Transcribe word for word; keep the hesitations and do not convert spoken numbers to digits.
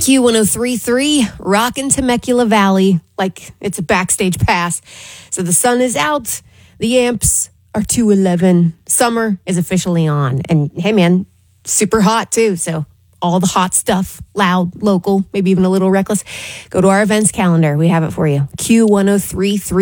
Q one oh three point three, rockin' Temecula Valley like it's a backstage pass. So the sun is out. The amps are two eleven. Summer is officially on. And hey, man, super hot too. So all the hot stuff, loud, local, maybe even a little reckless. Go to our events calendar. We have it for you. Q one oh three point three.